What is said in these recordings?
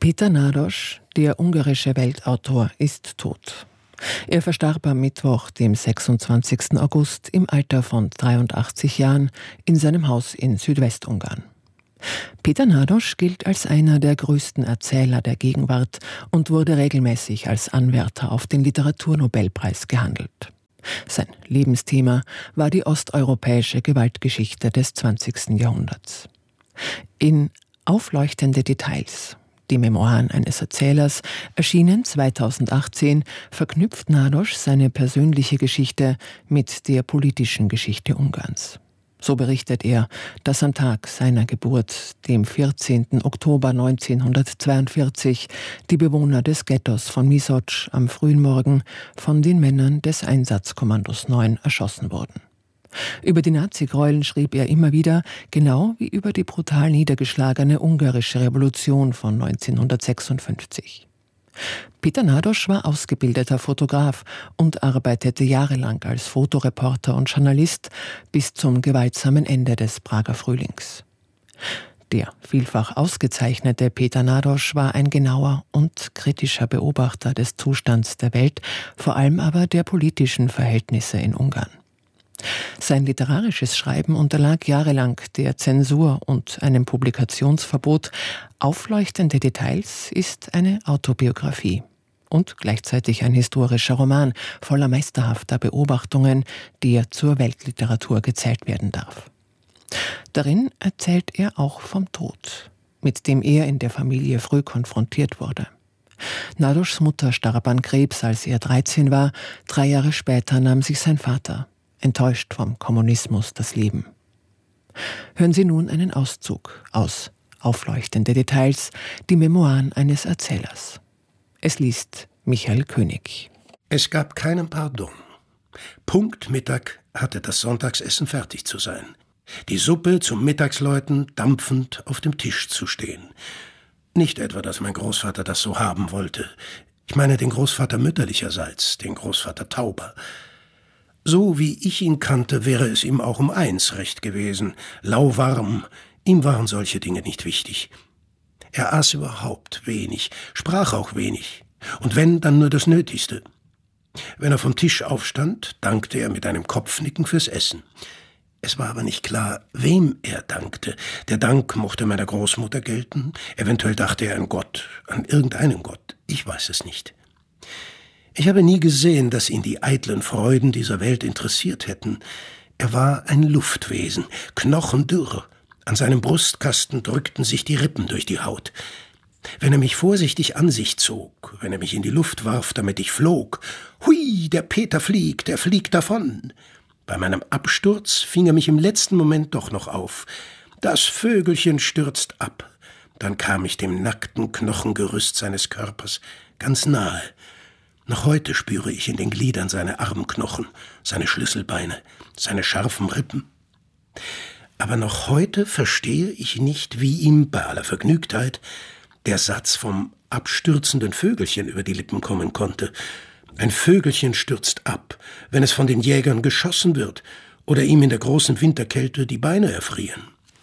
Péter Nádas, der ungarische Weltautor, ist tot. Er verstarb am Mittwoch, dem 26. August, im Alter von 83 Jahren in seinem Haus in Südwestungarn. Péter Nádas gilt als einer der größten Erzähler der Gegenwart und wurde regelmäßig als Anwärter auf den Literaturnobelpreis gehandelt. Sein Lebensthema war die osteuropäische Gewaltgeschichte des 20. Jahrhunderts. In Aufleuchtende Details, die Memoiren eines Erzählers, erschienen 2018, verknüpft Nádas seine persönliche Geschichte mit der politischen Geschichte Ungarns. So berichtet er, dass am Tag seiner Geburt, dem 14. Oktober 1942, die Bewohner des Ghettos von Misocz am frühen Morgen von den Männern des Einsatzkommandos 9 erschossen wurden. Über die Nazigräueln schrieb er immer wieder, genau wie über die brutal niedergeschlagene ungarische Revolution von 1956. Péter Nádas war ausgebildeter Fotograf und arbeitete jahrelang als Fotoreporter und Journalist bis zum gewaltsamen Ende des Prager Frühlings. Der vielfach ausgezeichnete Péter Nádas war ein genauer und kritischer Beobachter des Zustands der Welt, vor allem aber der politischen Verhältnisse in Ungarn. Sein literarisches Schreiben unterlag jahrelang der Zensur und einem Publikationsverbot. Aufleuchtende Details ist eine Autobiografie und gleichzeitig ein historischer Roman voller meisterhafter Beobachtungen, der zur Weltliteratur gezählt werden darf. Darin erzählt er auch vom Tod, mit dem er in der Familie früh konfrontiert wurde. Nádas Mutter starb an Krebs, als er 13 war. 3 Jahre später nahm sich sein Vater, enttäuscht vom Kommunismus, das Leben. Hören Sie nun einen Auszug aus Aufleuchtende Details, die Memoiren eines Erzählers. Es liest Michael König. Es gab keinen Pardon. Punkt Mittag hatte das Sonntagsessen fertig zu sein. Die Suppe zum Mittagsläuten dampfend auf dem Tisch zu stehen. Nicht etwa, dass mein Großvater das so haben wollte. Ich meine den Großvater mütterlicherseits, den Großvater Tauber. So wie ich ihn kannte, wäre es ihm auch um eins recht gewesen. Lauwarm, ihm waren solche Dinge nicht wichtig. Er aß überhaupt wenig, sprach auch wenig. Und wenn, dann nur das Nötigste. Wenn er vom Tisch aufstand, dankte er mit einem Kopfnicken fürs Essen. Es war aber nicht klar, wem er dankte. Der Dank mochte meiner Großmutter gelten. Eventuell dachte er an Gott, an irgendeinen Gott. Ich weiß es nicht. Ich habe nie gesehen, dass ihn die eitlen Freuden dieser Welt interessiert hätten. Er war ein Luftwesen, knochendürr. An seinem Brustkasten drückten sich die Rippen durch die Haut. Wenn er mich vorsichtig an sich zog, wenn er mich in die Luft warf, damit ich flog, hui, der Peter fliegt, er fliegt davon. Bei meinem Absturz fing er mich im letzten Moment doch noch auf. Das Vögelchen stürzt ab. Dann kam ich dem nackten Knochengerüst seines Körpers ganz nahe. Noch heute spüre ich in den Gliedern seine Armknochen, seine Schlüsselbeine, seine scharfen Rippen. Aber noch heute verstehe ich nicht, wie ihm bei aller Vergnügtheit der Satz vom abstürzenden Vögelchen über die Lippen kommen konnte. Ein Vögelchen stürzt ab, wenn es von den Jägern geschossen wird oder ihm in der großen Winterkälte die Beine erfrieren.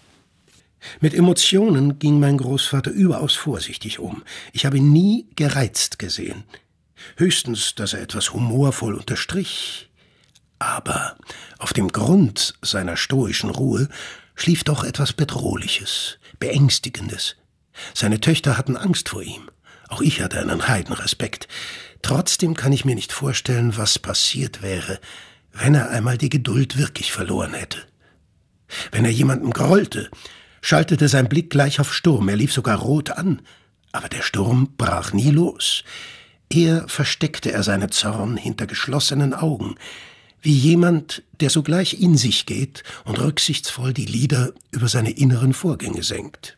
Mit Emotionen ging mein Großvater überaus vorsichtig um. Ich habe ihn nie gereizt gesehen. Höchstens, dass er etwas humorvoll unterstrich. Aber auf dem Grund seiner stoischen Ruhe schlief doch etwas Bedrohliches, Beängstigendes. Seine Töchter hatten Angst vor ihm. Auch ich hatte einen Heidenrespekt. Trotzdem kann ich mir nicht vorstellen, was passiert wäre, wenn er einmal die Geduld wirklich verloren hätte. Wenn er jemandem grollte, schaltete sein Blick gleich auf Sturm. Er lief sogar rot an. Aber der Sturm brach nie los. Eher versteckte er seinen Zorn hinter geschlossenen Augen, wie jemand, der sogleich in sich geht und rücksichtsvoll die Lider über seine inneren Vorgänge senkt.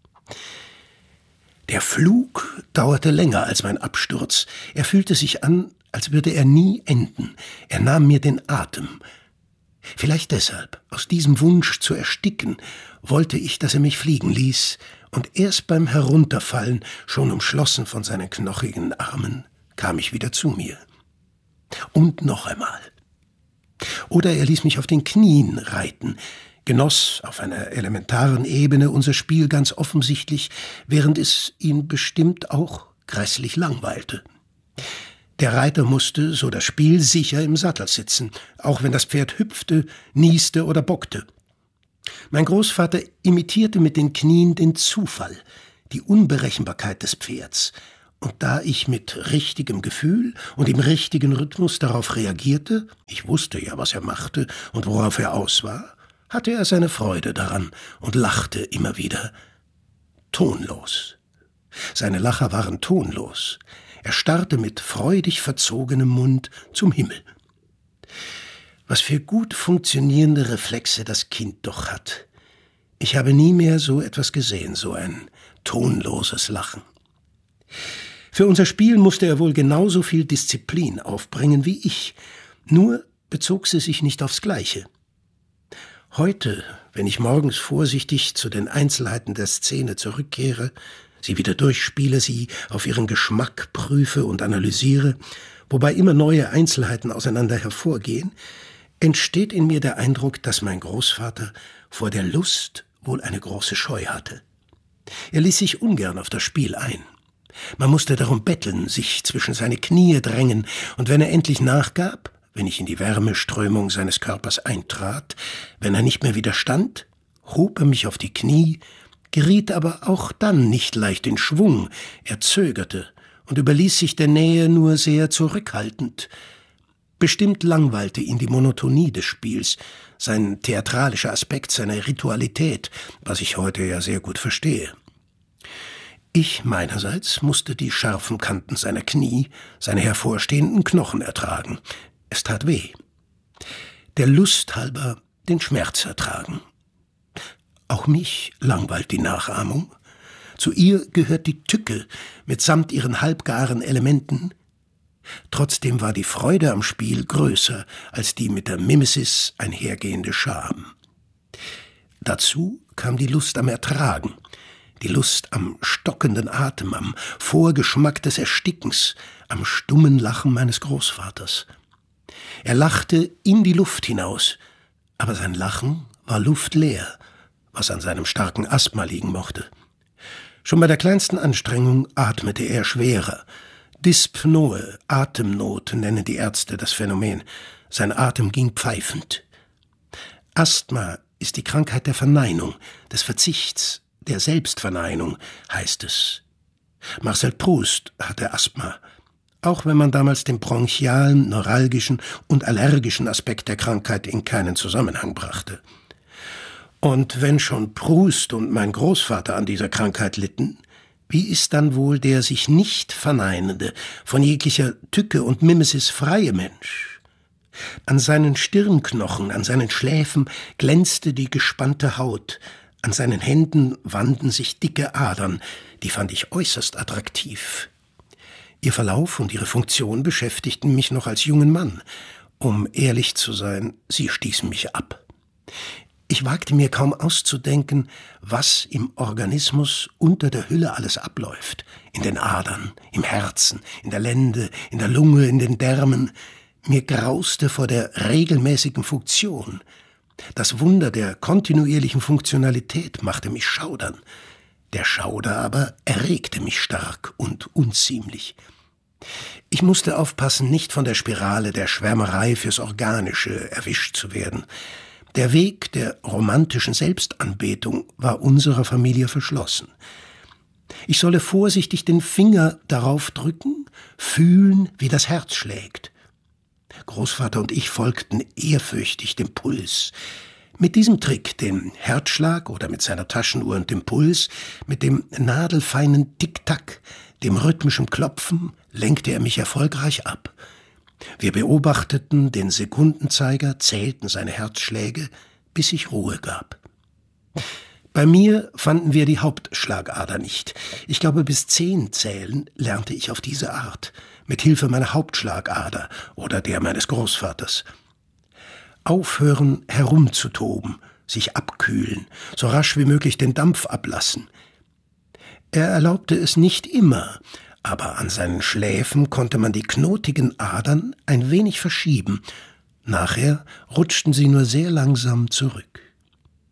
Der Flug dauerte länger als mein Absturz. Er fühlte sich an, als würde er nie enden. Er nahm mir den Atem. Vielleicht deshalb, aus diesem Wunsch zu ersticken, wollte ich, dass er mich fliegen ließ, und erst beim Herunterfallen, schon umschlossen von seinen knochigen Armen, kam ich wieder zu mir. Und noch einmal. Oder er ließ mich auf den Knien reiten, genoss auf einer elementaren Ebene unser Spiel ganz offensichtlich, während es ihn bestimmt auch grässlich langweilte. Der Reiter musste, so das Spiel, sicher im Sattel sitzen, auch wenn das Pferd hüpfte, nieste oder bockte. Mein Großvater imitierte mit den Knien den Zufall, die Unberechenbarkeit des Pferds, und da ich mit richtigem Gefühl und im richtigen Rhythmus darauf reagierte, ich wusste ja, was er machte und worauf er aus war, hatte er seine Freude daran und lachte immer wieder. Tonlos. Seine Lacher waren tonlos. Er starrte mit freudig verzogenem Mund zum Himmel. Was für gut funktionierende Reflexe das Kind doch hat. Ich habe nie mehr so etwas gesehen, so ein tonloses Lachen. Für unser Spiel musste er wohl genauso viel Disziplin aufbringen wie ich, nur bezog sie sich nicht aufs Gleiche. Heute, wenn ich morgens vorsichtig zu den Einzelheiten der Szene zurückkehre, sie wieder durchspiele, sie auf ihren Geschmack prüfe und analysiere, wobei immer neue Einzelheiten auseinander hervorgehen, entsteht in mir der Eindruck, dass mein Großvater vor der Lust wohl eine große Scheu hatte. Er ließ sich ungern auf das Spiel ein. Man musste darum betteln, sich zwischen seine Knie drängen, und wenn er endlich nachgab, wenn ich in die Wärmeströmung seines Körpers eintrat, wenn er nicht mehr widerstand, hob er mich auf die Knie, geriet aber auch dann nicht leicht in Schwung, er zögerte und überließ sich der Nähe nur sehr zurückhaltend. Bestimmt langweilte ihn die Monotonie des Spiels, sein theatralischer Aspekt, seine Ritualität, was ich heute ja sehr gut verstehe. Ich meinerseits musste die scharfen Kanten seiner Knie, seine hervorstehenden Knochen ertragen. Es tat weh. Der Lust halber den Schmerz ertragen. Auch mich langweilt die Nachahmung. Zu ihr gehört die Tücke mitsamt ihren halbgaren Elementen. Trotzdem war die Freude am Spiel größer als die mit der Mimesis einhergehende Scham. Dazu kam die Lust am Ertragen, die Lust am stockenden Atem, am Vorgeschmack des Erstickens, am stummen Lachen meines Großvaters. Er lachte in die Luft hinaus, aber sein Lachen war luftleer, was an seinem starken Asthma liegen mochte. Schon bei der kleinsten Anstrengung atmete er schwerer. Dyspnoe, Atemnot nennen die Ärzte das Phänomen. Sein Atem ging pfeifend. Asthma ist die Krankheit der Verneinung, des Verzichts, der Selbstverneinung, heißt es. Marcel Proust hatte Asthma, auch wenn man damals den bronchialen, neuralgischen und allergischen Aspekt der Krankheit in keinen Zusammenhang brachte. Und wenn schon Proust und mein Großvater an dieser Krankheit litten, wie ist dann wohl der sich nicht verneinende, von jeglicher Tücke und Mimesis freie Mensch? An seinen Stirnknochen, an seinen Schläfen glänzte die gespannte Haut, an seinen Händen wanden sich dicke Adern, die fand ich äußerst attraktiv. Ihr Verlauf und ihre Funktion beschäftigten mich noch als jungen Mann. Um ehrlich zu sein, sie stießen mich ab. Ich wagte mir kaum auszudenken, was im Organismus unter der Hülle alles abläuft. In den Adern, im Herzen, in der Lende, in der Lunge, in den Därmen. Mir grauste vor der regelmäßigen Funktion. Das Wunder der kontinuierlichen Funktionalität machte mich schaudern. Der Schauder aber erregte mich stark und unziemlich. Ich musste aufpassen, nicht von der Spirale der Schwärmerei fürs Organische erwischt zu werden. Der Weg der romantischen Selbstanbetung war unserer Familie verschlossen. Ich solle vorsichtig den Finger darauf drücken, fühlen, wie das Herz schlägt. Großvater und ich folgten ehrfürchtig dem Puls. Mit diesem Trick, dem Herzschlag oder mit seiner Taschenuhr und dem Puls, mit dem nadelfeinen Tick-Tack, dem rhythmischen Klopfen, lenkte er mich erfolgreich ab. Wir beobachteten den Sekundenzeiger, zählten seine Herzschläge, bis sich Ruhe gab. Bei mir fanden wir die Hauptschlagader nicht. Ich glaube, bis 10 zählen lernte ich auf diese Art, mit Hilfe meiner Hauptschlagader oder der meines Großvaters. Aufhören, herumzutoben, sich abkühlen, so rasch wie möglich den Dampf ablassen. Er erlaubte es nicht immer, aber an seinen Schläfen konnte man die knotigen Adern ein wenig verschieben. Nachher rutschten sie nur sehr langsam zurück.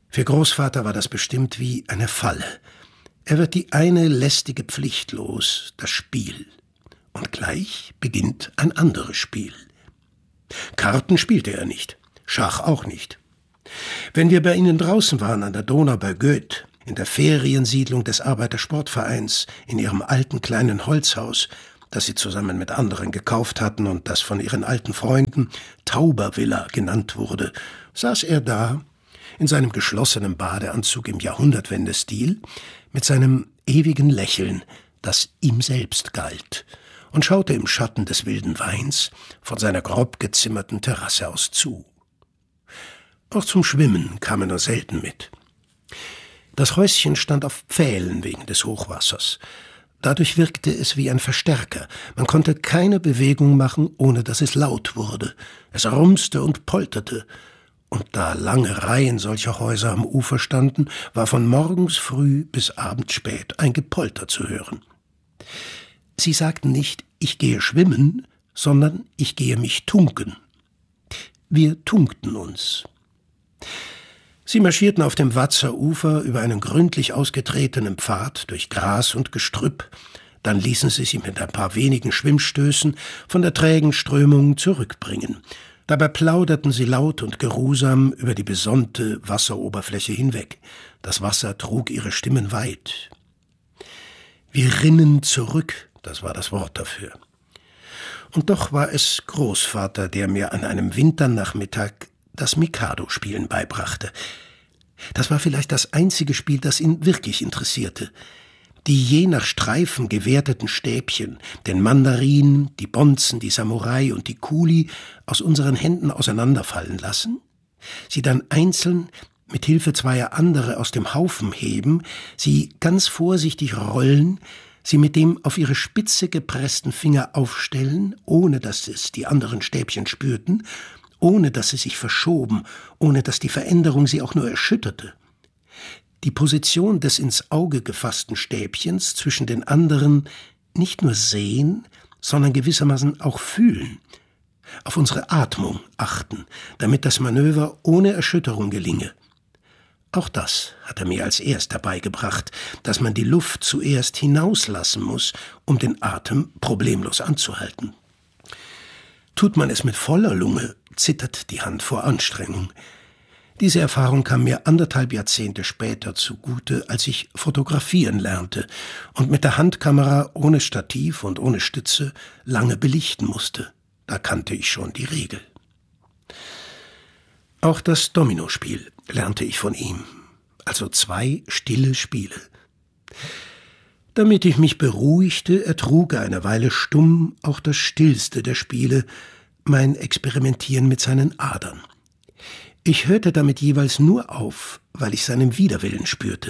Für Großvater war das bestimmt wie eine Falle. Er wird die eine lästige Pflicht los, das Spiel. Und gleich beginnt ein anderes Spiel. Karten spielte er nicht, Schach auch nicht. Wenn wir bei ihnen draußen waren an der Donau bei Goeth, in der Feriensiedlung des Arbeitersportvereins, in ihrem alten kleinen Holzhaus, das sie zusammen mit anderen gekauft hatten und das von ihren alten Freunden Taubervilla genannt wurde, saß er da, in seinem geschlossenen Badeanzug im Jahrhundertwende-Stil, mit seinem ewigen Lächeln, das ihm selbst galt, und schaute im Schatten des wilden Weins von seiner grob gezimmerten Terrasse aus zu. Auch zum Schwimmen kam er nur selten mit. Das Häuschen stand auf Pfählen wegen des Hochwassers. Dadurch wirkte es wie ein Verstärker. Man konnte keine Bewegung machen, ohne dass es laut wurde. Es rumste und polterte. Und da lange Reihen solcher Häuser am Ufer standen, war von morgens früh bis abends spät ein Gepolter zu hören. Sie sagten nicht, ich gehe schwimmen, sondern ich gehe mich tunken. Wir tunkten uns. Sie marschierten auf dem Watzer Ufer über einen gründlich ausgetretenen Pfad durch Gras und Gestrüpp. Dann ließen sie sich mit ein paar wenigen Schwimmstößen von der trägen Strömung zurückbringen. Dabei plauderten sie laut und geruhsam über die besonnte Wasseroberfläche hinweg. Das Wasser trug ihre Stimmen weit. Wir rinnen zurück, das war das Wort dafür. Und doch war es Großvater, der mir an einem Winternachmittag das Mikado-Spielen beibrachte. Das war vielleicht das einzige Spiel, das ihn wirklich interessierte. Die je nach Streifen gewerteten Stäbchen, den Mandarin, die Bonzen, die Samurai und die Kuli aus unseren Händen auseinanderfallen lassen, sie dann einzeln mit Hilfe zweier anderer aus dem Haufen heben, sie ganz vorsichtig rollen, sie mit dem auf ihre Spitze gepressten Finger aufstellen, ohne dass es die anderen Stäbchen spürten, ohne dass sie sich verschoben, ohne dass die Veränderung sie auch nur erschütterte. Die Position des ins Auge gefassten Stäbchens zwischen den anderen nicht nur sehen, sondern gewissermaßen auch fühlen, auf unsere Atmung achten, damit das Manöver ohne Erschütterung gelinge. Auch das hat er mir als erster beigebracht, dass man die Luft zuerst hinauslassen muss, um den Atem problemlos anzuhalten. Tut man es mit voller Lunge, zittert die Hand vor Anstrengung. Diese Erfahrung kam mir 1,5 Jahrzehnte später zugute, als ich fotografieren lernte und mit der Handkamera ohne Stativ und ohne Stütze lange belichten musste. Da kannte ich schon die Regel. Auch das Dominospiel lernte ich von ihm, also 2 stille Spiele. Damit ich mich beruhigte, ertrug er eine Weile stumm auch das stillste der Spiele, mein Experimentieren mit seinen Adern. Ich hörte damit jeweils nur auf, weil ich seinen Widerwillen spürte.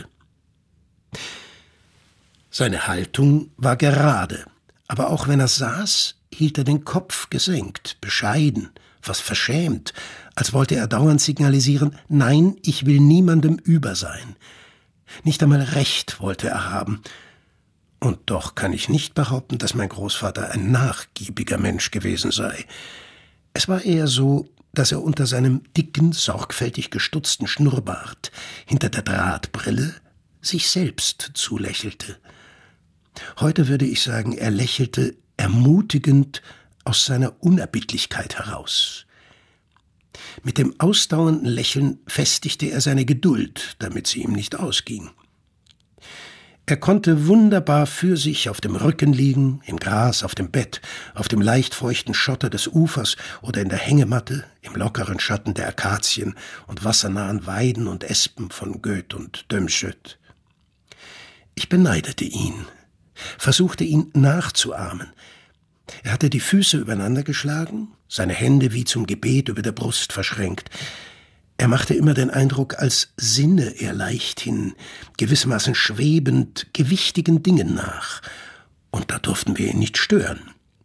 Seine Haltung war gerade, aber auch wenn er saß, hielt er den Kopf gesenkt, bescheiden, fast verschämt, als wollte er dauernd signalisieren, nein, ich will niemandem über sein. Nicht einmal Recht wollte er haben. Und doch kann ich nicht behaupten, dass mein Großvater ein nachgiebiger Mensch gewesen sei. Es war eher so, dass er unter seinem dicken, sorgfältig gestutzten Schnurrbart, hinter der Drahtbrille, sich selbst zulächelte. Heute würde ich sagen, er lächelte ermutigend aus seiner Unerbittlichkeit heraus. Mit dem ausdauernden Lächeln festigte er seine Geduld, damit sie ihm nicht ausging. Er konnte wunderbar für sich auf dem Rücken liegen, im Gras, auf dem Bett, auf dem leicht feuchten Schotter des Ufers oder in der Hängematte, im lockeren Schatten der Akazien und wassernahen Weiden und Espen von Goeth und Dömschöt. Ich beneidete ihn, versuchte ihn nachzuahmen. Er hatte die Füße übereinander geschlagen, seine Hände wie zum Gebet über der Brust verschränkt. Er machte immer den Eindruck, als sinne er leichthin, gewissermaßen schwebend, gewichtigen Dingen nach. Und da durften wir ihn nicht stören.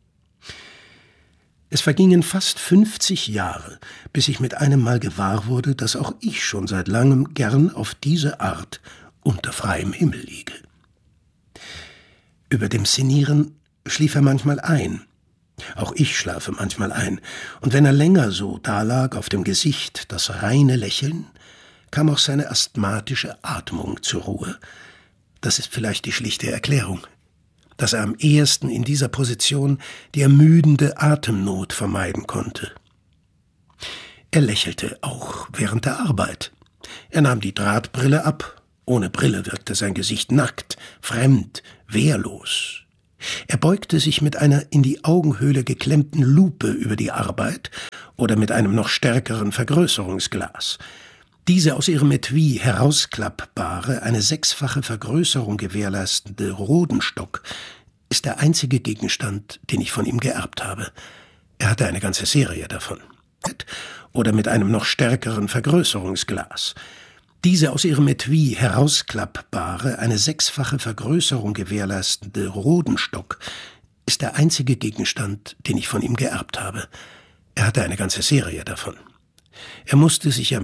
Es vergingen fast 50 Jahre, bis ich mit einem Mal gewahr wurde, dass auch ich schon seit langem gern auf diese Art unter freiem Himmel liege. Über dem Sinnieren schlief er manchmal ein. Auch ich schlafe manchmal ein, und wenn er länger so dalag auf dem Gesicht, das reine Lächeln, kam auch seine asthmatische Atmung zur Ruhe. Das ist vielleicht die schlichte Erklärung, dass er am ehesten in dieser Position die ermüdende Atemnot vermeiden konnte. Er lächelte auch während der Arbeit. Er nahm die Drahtbrille ab. Ohne Brille wirkte sein Gesicht nackt, fremd, wehrlos. Er beugte sich mit einer in die Augenhöhle geklemmten Lupe über die Arbeit oder mit einem noch stärkeren Vergrößerungsglas. Diese aus ihrem Etui herausklappbare, eine 6-fache Vergrößerung gewährleistende Rodenstock ist der einzige Gegenstand, den ich von ihm geerbt habe. Er hatte eine ganze Serie davon. Oder mit einem noch stärkeren Vergrößerungsglas. Diese aus ihrem Etui herausklappbare, eine 6-fache Vergrößerung gewährleistende Rodenstock ist der einzige Gegenstand, den ich von ihm geerbt habe. Er hatte eine ganze Serie davon. Er musste sich am